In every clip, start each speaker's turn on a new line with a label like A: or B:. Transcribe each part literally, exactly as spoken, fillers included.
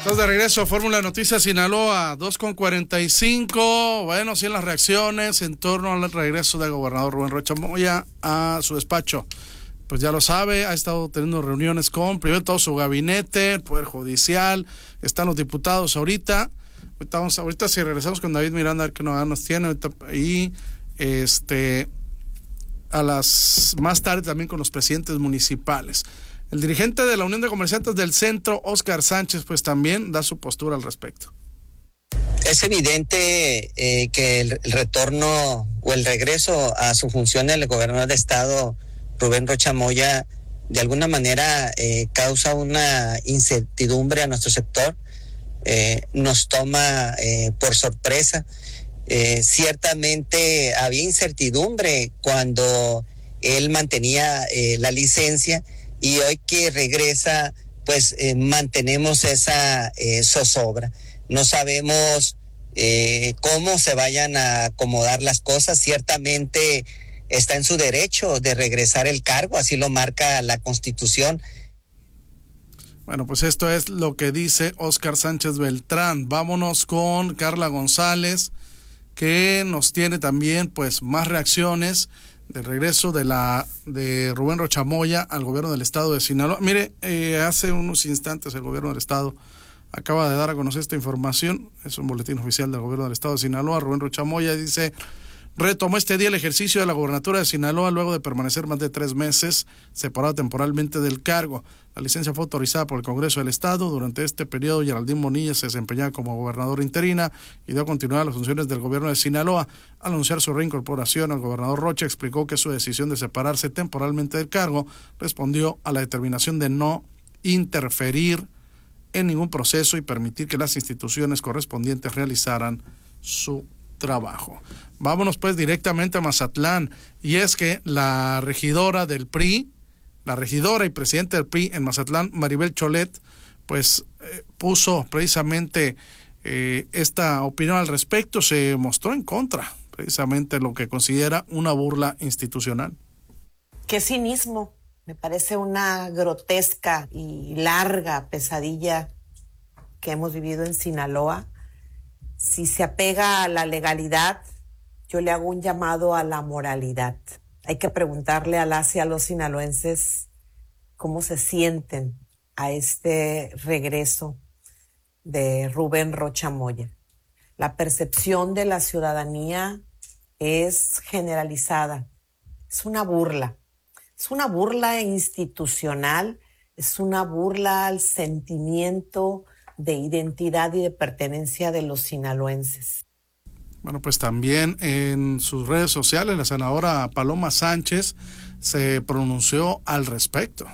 A: Estamos de regreso a Fórmula Noticias Sinaloa, dos con cuarenta y cinco. Bueno, sí, en las reacciones en torno al regreso del gobernador Rubén Rocha Moya a su despacho. Pues ya lo sabe, ha estado teniendo reuniones con, primero todo su gabinete, el Poder Judicial, están los diputados ahorita. Ahorita, vamos, ahorita si regresamos con David Miranda, a ver qué nos tiene. Ahorita, y este, a las más tarde también con los presidentes municipales. El dirigente de la Unión de Comerciantes del Centro, Óscar Sánchez, pues también da su postura al respecto.
B: Es evidente eh, que el, el retorno o el regreso a su función del gobernador de estado, Rubén Rocha Moya, de alguna manera eh, causa una incertidumbre a nuestro sector, eh, nos toma eh, por sorpresa. Eh, ciertamente había incertidumbre cuando él mantenía eh, la licencia, y hoy que regresa, pues eh, mantenemos esa eh, zozobra. No sabemos eh, cómo se vayan a acomodar las cosas. Ciertamente está en su derecho de regresar el cargo, así lo marca la Constitución.
A: Bueno, pues esto es lo que dice Óscar Sánchez Beltrán. Vámonos con Carla González, que nos tiene también pues más reacciones del regreso de la de Rubén Rocha Moya al gobierno del estado de Sinaloa. Mire, eh, hace unos instantes el gobierno del estado acaba de dar a conocer esta información. Es un boletín oficial del gobierno del estado de Sinaloa. Rubén Rocha Moya dice: retomó este día el ejercicio de la gobernatura de Sinaloa luego de permanecer más de tres meses separado temporalmente del cargo. La licencia fue autorizada por el Congreso del Estado. Durante este periodo, Geraldine Bonilla se desempeñaba como gobernadora interina y dio continuidad a las funciones del gobierno de Sinaloa. Al anunciar su reincorporación, el gobernador Rocha explicó que su decisión de separarse temporalmente del cargo respondió a la determinación de no interferir en ningún proceso y permitir que las instituciones correspondientes realizaran su trabajo. Vámonos pues directamente a Mazatlán, y es que la regidora del P R I, la regidora y presidenta del P R I en Mazatlán, Maribel Cholet, pues eh, puso precisamente eh, esta opinión al respecto. Se mostró en contra precisamente lo que considera una burla institucional.
C: Qué cinismo, me parece una grotesca y larga pesadilla que hemos vivido en Sinaloa. Si se apega a la legalidad, yo le hago un llamado a la moralidad. Hay que preguntarle a las y a los sinaloenses cómo se sienten a este regreso de Rubén Rocha Moya. La percepción de la ciudadanía es generalizada. Es una burla. Es una burla institucional, es una burla al sentimiento de identidad y de pertenencia de los sinaloenses.
A: Bueno, pues también en sus redes sociales la senadora Paloma Sánchez se pronunció al respecto.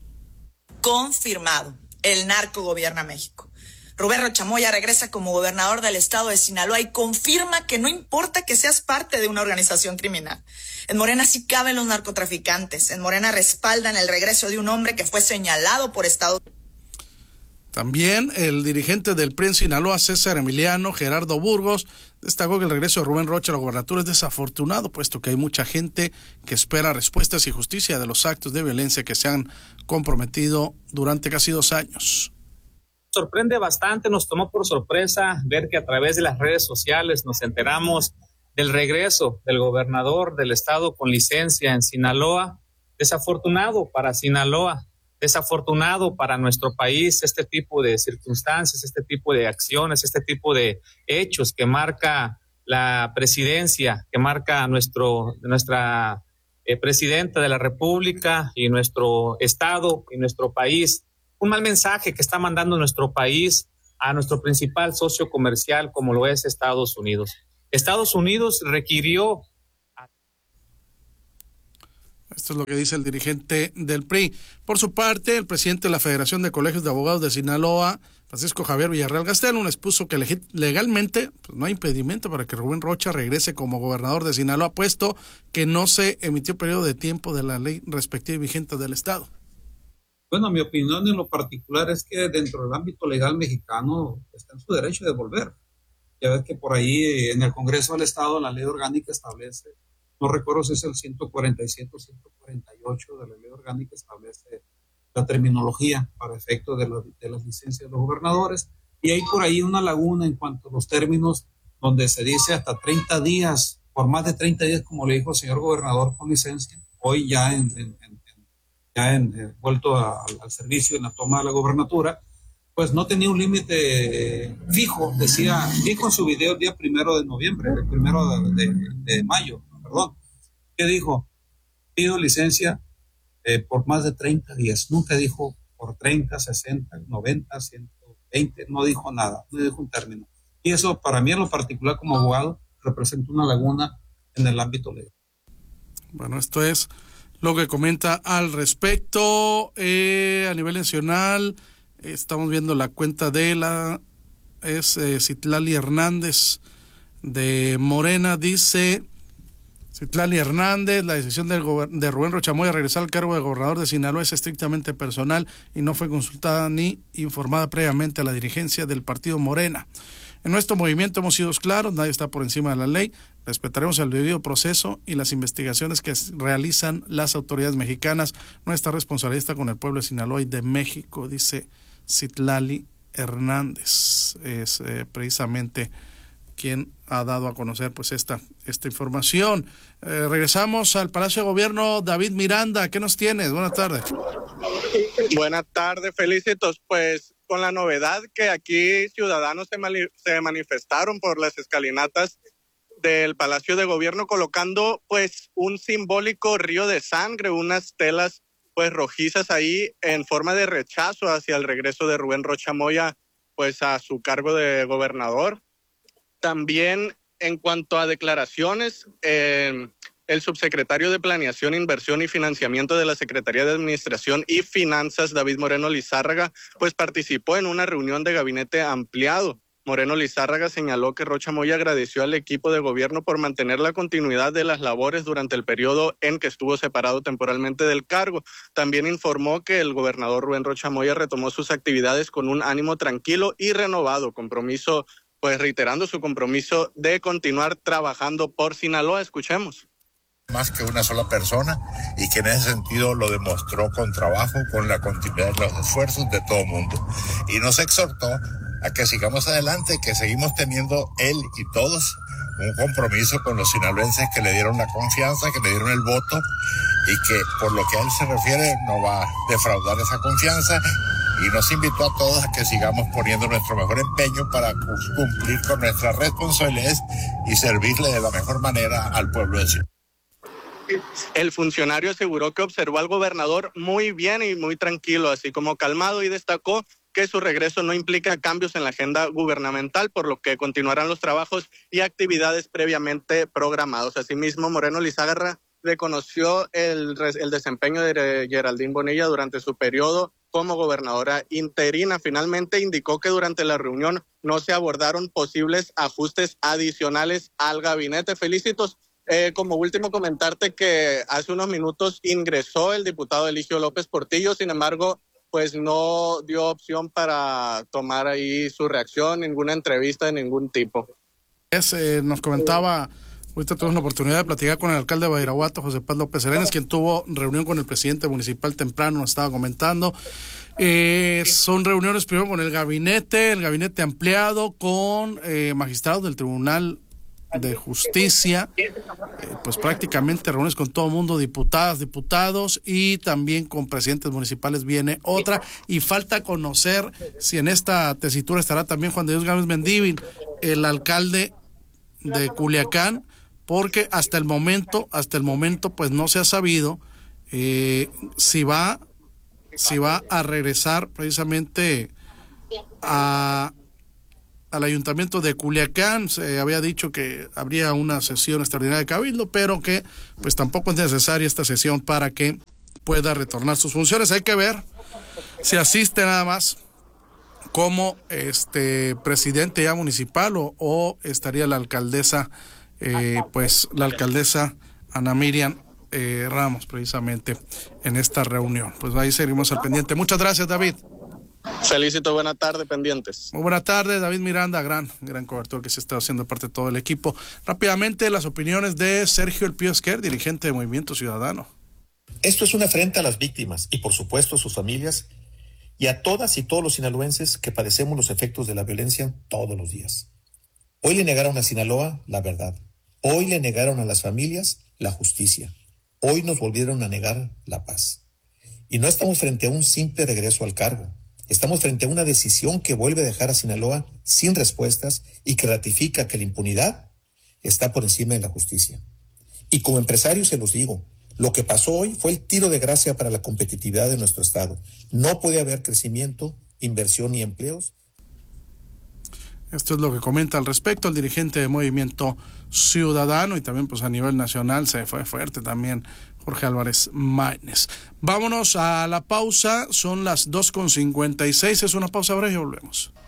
D: Confirmado, el narco gobierna México. Rubén Rocha Moya regresa como gobernador del estado de Sinaloa y confirma que no importa que seas parte de una organización criminal. En Morena sí caben los narcotraficantes. En Morena respaldan el regreso de un hombre que fue señalado por Estados Unidos.
A: También el dirigente del P R I en Sinaloa, César Emiliano Gerardo Burgos, destacó que el regreso de Rubén Rocha a la gobernatura es desafortunado, puesto que hay mucha gente que espera respuestas y justicia de los actos de violencia que se han comprometido durante casi dos años.
E: Sorprende bastante, nos tomó por sorpresa ver que a través de las redes sociales nos enteramos del regreso del gobernador del estado con licencia en Sinaloa. Desafortunado para Sinaloa. Desafortunado para nuestro país este tipo de circunstancias, este tipo de acciones, este tipo de hechos que marca la presidencia, que marca nuestro, nuestra eh, presidenta de la República y nuestro estado y nuestro país. Un mal mensaje que está mandando nuestro país a nuestro principal socio comercial como lo es Estados Unidos. Estados Unidos requirió.
A: Esto es lo que dice el dirigente del P R I. Por su parte, el presidente de la Federación de Colegios de Abogados de Sinaloa, Francisco Javier Villarreal Gastelum, expuso que legalmente pues, no hay impedimento para que Rubén Rocha regrese como gobernador de Sinaloa, puesto que no se emitió periodo de tiempo de la ley respectiva y vigente del Estado.
F: Bueno, mi opinión en lo particular es que dentro del ámbito legal mexicano está en su derecho de volver. Ya ves que por ahí en el Congreso del Estado la ley orgánica establece, no recuerdo si es el ciento cuarenta y siete o ciento cuarenta y ocho de la ley orgánica, establece la terminología para efecto de, la, de las licencias de los gobernadores. Y hay por ahí una laguna en cuanto a los términos donde se dice hasta treinta días, por más de treinta días, como le dijo el señor gobernador con licencia, hoy ya en, en, en, ya en, eh, vuelto a, al servicio en la toma de la gobernatura, pues no tenía un límite eh, fijo, decía, dijo en su video el día primero de noviembre, el primero de, de, de mayo, perdón, que dijo, pido licencia eh, por más de treinta días, nunca dijo por treinta, sesenta, noventa, ciento veinte, no dijo nada, no dijo un término. Y eso para mí en lo particular como abogado representa una laguna en el ámbito legal.
A: Bueno, esto es lo que comenta al respecto. Eh, a nivel nacional, eh, estamos viendo la cuenta de la, es eh, Citlali Hernández de Morena, dice Citlali Hernández, la decisión del gober- de Rubén Rocha Moya a regresar al cargo de gobernador de Sinaloa es estrictamente personal y no fue consultada ni informada previamente a la dirigencia del partido Morena. En nuestro movimiento hemos sido claros, nadie está por encima de la ley, respetaremos el debido proceso y las investigaciones que realizan las autoridades mexicanas. Nuestra responsabilidad está con el pueblo de Sinaloa y de México, dice Citlali Hernández. Es eh, precisamente quien ha dado a conocer pues esta, esta información. Eh, regresamos al Palacio de Gobierno. David Miranda, ¿qué nos tienes? Buenas tardes.
G: Buenas tardes, felicitos. Pues con la novedad que aquí ciudadanos se, mani- se manifestaron por las escalinatas del Palacio de Gobierno colocando pues un simbólico río de sangre, unas telas pues rojizas ahí en forma de rechazo hacia el regreso de Rubén Rocha Moya pues a su cargo de gobernador. También en cuanto a declaraciones, eh, el subsecretario de Planeación, Inversión y Financiamiento de la Secretaría de Administración y Finanzas, David Moreno Lizárraga, pues participó en una reunión de gabinete ampliado. Moreno Lizárraga señaló que Rocha Moya agradeció al equipo de gobierno por mantener la continuidad de las labores durante el periodo en que estuvo separado temporalmente del cargo. También informó que el gobernador Rubén Rocha Moya retomó sus actividades con un ánimo tranquilo y renovado, compromiso, pues reiterando su compromiso de continuar trabajando por Sinaloa. Escuchemos.
H: Más que una sola persona y que en ese sentido lo demostró con trabajo, con la continuidad de los esfuerzos de todo el mundo. Y nos exhortó a que sigamos adelante, que seguimos teniendo él y todos un compromiso con los sinaloenses que le dieron la confianza, que le dieron el voto y que por lo que a él se refiere no va a defraudar esa confianza. Y nos invitó a todos a que sigamos poniendo nuestro mejor empeño para cumplir con nuestras responsabilidades y servirle de la mejor manera al pueblo de Sinaloa.
G: El funcionario aseguró que observó al gobernador muy bien y muy tranquilo, así como calmado, y destacó que su regreso no implica cambios en la agenda gubernamental, por lo que continuarán los trabajos y actividades previamente programados. Asimismo, Moreno Lizárraga reconoció el, el desempeño de Geraldine Bonilla durante su periodo como gobernadora interina. Finalmente indicó que durante la reunión no se abordaron posibles ajustes adicionales al gabinete. Felicitos. Eh, como último comentarte que hace unos minutos ingresó el diputado Eligio López Portillo, sin embargo, pues no dio opción para tomar ahí su reacción, ninguna entrevista de ningún tipo.
A: Es, eh, nos comentaba, ahorita tuvimos la oportunidad de platicar con el alcalde de Badiraguato, José Paz López Arenas, quien tuvo reunión con el presidente municipal temprano, nos estaba comentando. Eh, son reuniones primero con el gabinete, el gabinete ampliado, con eh, magistrados del Tribunal de Justicia, eh, pues prácticamente reuniones con todo el mundo, diputadas, diputados y también con presidentes municipales viene otra, y falta conocer si en esta tesitura estará también Juan de Dios Gámez Mendívil, el alcalde de Culiacán, porque hasta el momento, hasta el momento pues no se ha sabido eh, si va, si va a regresar precisamente a al ayuntamiento de Culiacán. Se había dicho que habría una sesión extraordinaria de cabildo, pero que pues tampoco es necesaria esta sesión para que pueda retornar sus funciones. Hay que ver si asiste nada más como este presidente ya municipal o, o estaría la alcaldesa, eh, pues la alcaldesa Ana Miriam eh, Ramos precisamente en esta reunión. Pues ahí seguimos al pendiente. Muchas gracias, David.
G: Felicito, buena tarde, pendientes.
A: Muy buena tarde, David Miranda, gran, gran cobertura que se está haciendo parte de todo el equipo. Rápidamente, las opiniones de Sergio El Pío Esquer, dirigente de Movimiento Ciudadano.
I: Esto es una afrenta a las víctimas y, por supuesto, a sus familias, y a todas y todos los sinaloenses que padecemos los efectos de la violencia todos los días. Hoy le negaron a Sinaloa la verdad. Hoy le negaron a las familias la justicia. Hoy nos volvieron a negar la paz. Y no estamos frente a un simple regreso al cargo. Estamos frente a una decisión que vuelve a dejar a Sinaloa sin respuestas y que ratifica que la impunidad está por encima de la justicia. Y como empresario se los digo, lo que pasó hoy fue el tiro de gracia para la competitividad de nuestro estado. No puede haber crecimiento, inversión y empleos.
A: Esto es lo que comenta al respecto el dirigente de Movimiento Ciudadano, y también pues a nivel nacional se fue fuerte también Jorge Álvarez Maínez. Vámonos a la pausa, son las dos con cincuenta y seis, es una pausa breve y volvemos.